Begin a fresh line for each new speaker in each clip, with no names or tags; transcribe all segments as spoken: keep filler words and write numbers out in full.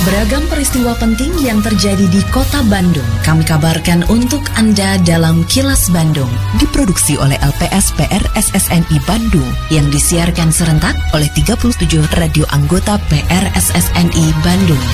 Beragam peristiwa penting yang terjadi di Kota Bandung kami kabarkan untuk Anda dalam Kilas Bandung.
Diproduksi oleh L P S P R S S N I Bandung
yang disiarkan serentak oleh tiga puluh tujuh radio anggota P R S S N I Bandung.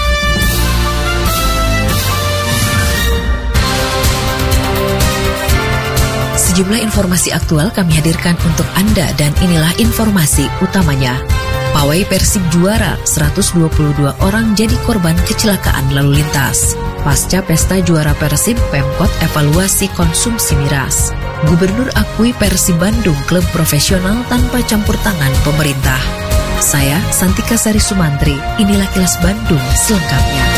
Sejumlah informasi aktual kami hadirkan untuk Anda dan inilah informasi utamanya. Pawai Persib juara, seratus dua puluh dua orang jadi korban kecelakaan lalu lintas. Pasca pesta juara Persib, Pemkot evaluasi konsumsi miras. Gubernur akui Persib Bandung klub profesional tanpa campur tangan pemerintah. Saya Santika Sari Sumantri, inilah Kilas Bandung selengkapnya.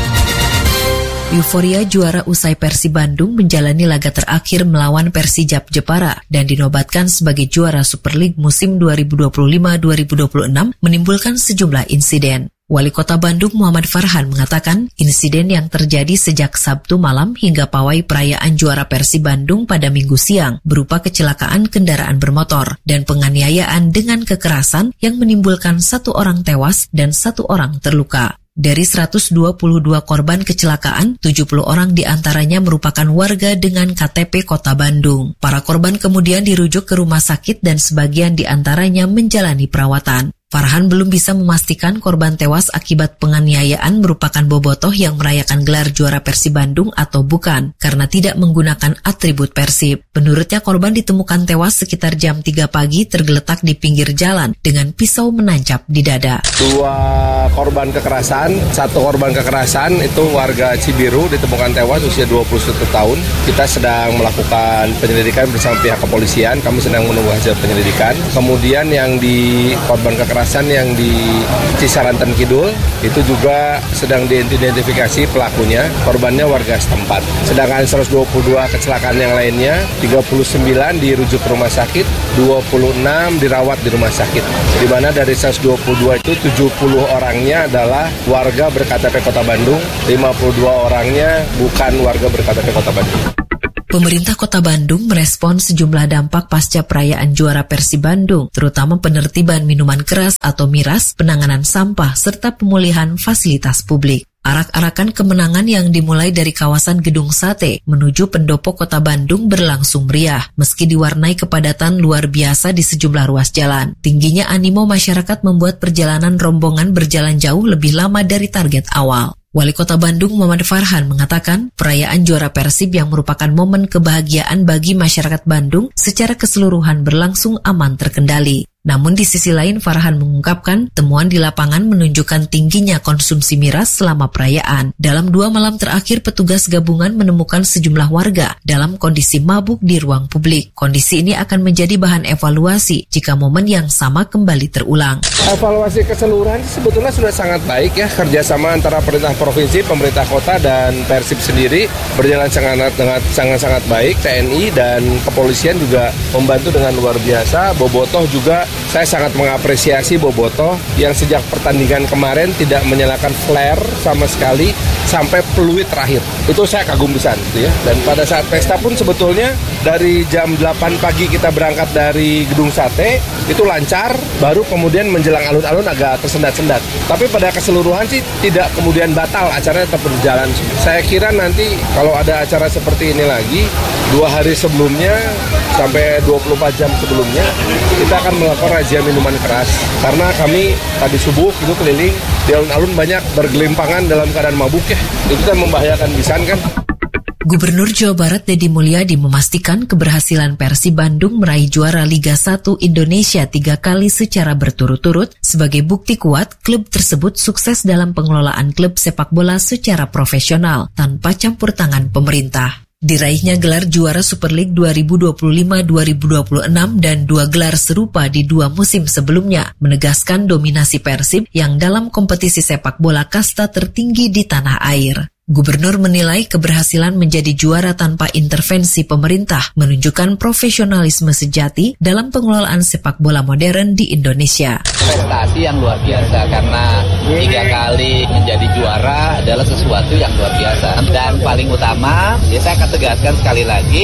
Euforia juara usai Persib Bandung menjalani laga terakhir melawan Persijap Jepara dan dinobatkan sebagai juara Super League musim dua ribu dua puluh lima dua ribu dua puluh enam menimbulkan sejumlah insiden. Wali Kota Bandung Muhammad Farhan mengatakan insiden yang terjadi sejak Sabtu malam hingga pawai perayaan juara Persib Bandung pada Minggu siang berupa kecelakaan kendaraan bermotor dan penganiayaan dengan kekerasan yang menimbulkan satu orang tewas dan satu orang terluka. Dari seratus dua puluh dua korban kecelakaan, tujuh puluh orang diantaranya merupakan warga dengan K T P Kota Bandung. Para korban kemudian dirujuk ke rumah sakit dan sebagian diantaranya menjalani perawatan. Farhan belum bisa memastikan korban tewas akibat penganiayaan merupakan bobotoh yang merayakan gelar juara Persib Bandung atau bukan, karena tidak menggunakan atribut Persib. Menurutnya korban ditemukan tewas sekitar jam tiga pagi tergeletak di pinggir jalan dengan pisau menancap di dada.
Dua korban kekerasan, satu korban kekerasan itu warga Cibiru ditemukan tewas usia dua puluh satu tahun. Kita sedang melakukan penyelidikan bersama pihak kepolisian, kami sedang menunggu hasil penyelidikan. Kemudian yang di korban kekerasan yang di Cisaranten Kidul itu juga sedang diidentifikasi pelakunya, korbannya warga setempat. Sedangkan seratus dua puluh dua kecelakaan yang lainnya, tiga puluh sembilan dirujuk ke rumah sakit, dua puluh enam dirawat di rumah sakit. Di mana dari seratus dua puluh dua itu tujuh puluh orangnya adalah warga ber-K T P Kota Bandung, lima puluh dua orangnya bukan warga ber-K T P Kota Bandung.
Pemerintah Kota Bandung merespon sejumlah dampak pasca perayaan juara Persib Bandung, terutama penertiban minuman keras atau miras, penanganan sampah, serta pemulihan fasilitas publik. Arak-arakan kemenangan yang dimulai dari kawasan Gedung Sate menuju pendopo Kota Bandung berlangsung meriah, meski diwarnai kepadatan luar biasa di sejumlah ruas jalan. Tingginya animo masyarakat membuat perjalanan rombongan berjalan jauh lebih lama dari target awal. Wali Kota Bandung Muhammad Farhan mengatakan perayaan juara Persib yang merupakan momen kebahagiaan bagi masyarakat Bandung secara keseluruhan berlangsung aman terkendali. Namun di sisi lain Farhan mengungkapkan temuan di lapangan menunjukkan tingginya konsumsi miras selama perayaan. Dalam dua malam terakhir petugas gabungan menemukan sejumlah warga dalam kondisi mabuk di ruang publik. Kondisi ini akan menjadi bahan evaluasi jika momen yang sama kembali terulang.
Evaluasi keseluruhan sebetulnya sudah sangat baik ya, kerjasama antara pemerintah provinsi, pemerintah kota dan Persib sendiri berjalan sangat dengan sangat-sangat baik. T N I dan kepolisian juga membantu dengan luar biasa. Bobotoh juga saya sangat mengapresiasi Bobotoh yang sejak pertandingan kemarin tidak menyalakan flare sama sekali sampai peluit terakhir. Itu saya kagum pisan gitu ya. Dan pada saat pesta pun sebetulnya dari jam delapan pagi kita berangkat dari Gedung Sate itu lancar, baru kemudian menjelang alun-alun agak tersendat-sendat. Tapi pada keseluruhan sih tidak kemudian batal, acaranya tetap berjalan. Saya kira nanti kalau ada acara seperti ini lagi, dua hari sebelumnya sampai dua puluh empat jam sebelumnya kita akan melakukan razia minuman keras. Karena kami tadi subuh itu keliling di alun-alun banyak bergelimpangan dalam keadaan mabuk ya. Itu kan membahayakan pisan kan.
Gubernur Jawa Barat Deddy Mulyadi memastikan keberhasilan Persib Bandung meraih juara Liga satu Indonesia tiga kali secara berturut-turut sebagai bukti kuat klub tersebut sukses dalam pengelolaan klub sepak bola secara profesional tanpa campur tangan pemerintah. Diraihnya gelar juara Super League dua ribu dua puluh lima dua ribu dua puluh enam dan dua gelar serupa di dua musim sebelumnya menegaskan dominasi Persib yang dalam kompetisi sepak bola kasta tertinggi di tanah air. Gubernur menilai keberhasilan menjadi juara tanpa intervensi pemerintah menunjukkan profesionalisme sejati dalam pengelolaan sepak bola modern di Indonesia.
Prestasi yang luar biasa karena tiga kali menjadi juara adalah sesuatu yang luar biasa. Dan paling utama, ya saya akan tegaskan sekali lagi,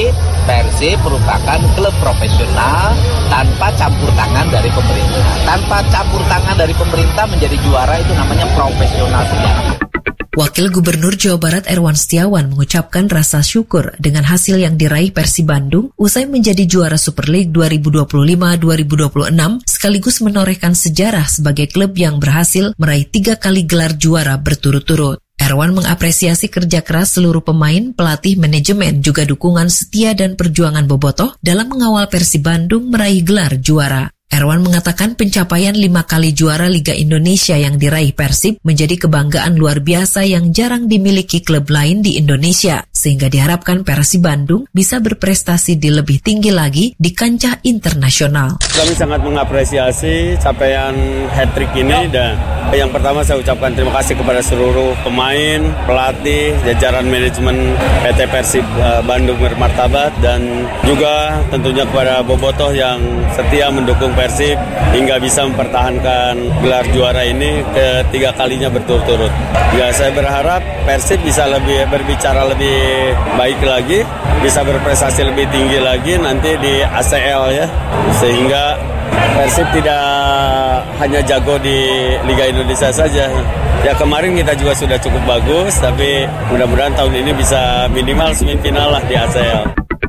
Persib merupakan klub profesional tanpa campur tangan dari pemerintah. Tanpa campur tangan dari pemerintah menjadi juara itu namanya profesional sejati.
Wakil Gubernur Jawa Barat Erwan Setiawan mengucapkan rasa syukur dengan hasil yang diraih Persib Bandung usai menjadi juara Super League dua ribu dua puluh lima dua ribu dua puluh enam sekaligus menorehkan sejarah sebagai klub yang berhasil meraih tiga kali gelar juara berturut-turut. Erwan mengapresiasi kerja keras seluruh pemain, pelatih, manajemen, juga dukungan setia dan perjuangan bobotoh dalam mengawal Persib Bandung meraih gelar juara. Erwan mengatakan pencapaian lima kali juara Liga Indonesia yang diraih Persib menjadi kebanggaan luar biasa yang jarang dimiliki klub lain di Indonesia, sehingga diharapkan Persib Bandung bisa berprestasi di lebih tinggi lagi di kancah internasional.
Kami sangat mengapresiasi capaian hat-trick ini dan yang pertama saya ucapkan terima kasih kepada seluruh pemain, pelatih, jajaran manajemen P T Persib Bandung Bermartabat dan juga tentunya kepada bobotoh yang setia mendukung Persib hingga bisa mempertahankan gelar juara ini ketiga kalinya berturut-turut. Ya, saya berharap Persib bisa lebih berbicara lebih baik lagi, bisa berprestasi lebih tinggi lagi nanti di A C L ya, sehingga Persib tidak hanya jago di Liga Indonesia saja. Ya, kemarin kita juga sudah cukup bagus, tapi mudah-mudahan tahun ini bisa minimal semifinal lah di A C L.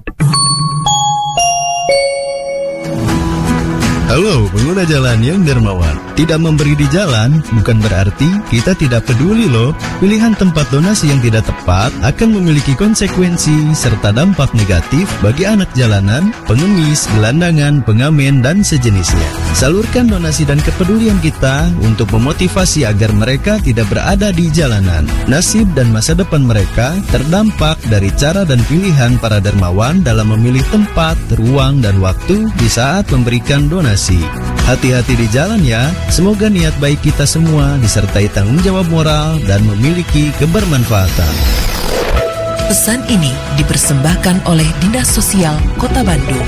Halo pengguna jalan yang dermawan. Tidak memberi di jalan bukan berarti kita tidak peduli loh. Pilihan tempat donasi yang tidak tepat akan memiliki konsekuensi serta dampak negatif bagi anak jalanan, pengemis, gelandangan, pengamen, dan sejenisnya. Salurkan donasi dan kepedulian kita untuk memotivasi agar mereka tidak berada di jalanan. Nasib dan masa depan mereka terdampak dari cara dan pilihan para dermawan dalam memilih tempat, ruang, dan waktu di saat memberikan donasi. Hati-hati di jalan ya. Semoga niat baik kita semua disertai tanggung jawab moral dan memiliki kebermanfaatan.
Pesan ini dipersembahkan oleh Dinas Sosial Kota Bandung.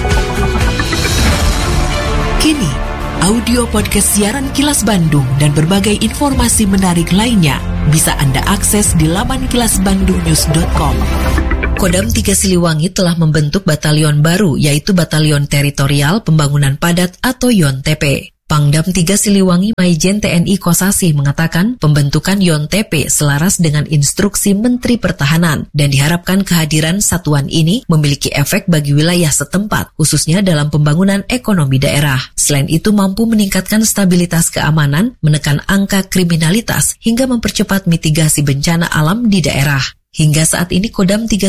Kini, audio podcast siaran Kilas Bandung dan berbagai informasi menarik lainnya bisa Anda akses di laman kilas bandung news dot com.
Kodam tiga Siliwangi telah membentuk batalion baru, yaitu Batalion Teritorial Pembangunan Padat atau Y O N T P. Pangdam tiga Siliwangi Maijen T N I Kosasih mengatakan pembentukan Y O N T P selaras dengan instruksi Menteri Pertahanan dan diharapkan kehadiran satuan ini memiliki efek bagi wilayah setempat, khususnya dalam pembangunan ekonomi daerah. Selain itu mampu meningkatkan stabilitas keamanan, menekan angka kriminalitas, hingga mempercepat mitigasi bencana alam di daerah. Hingga saat ini Kodam tiga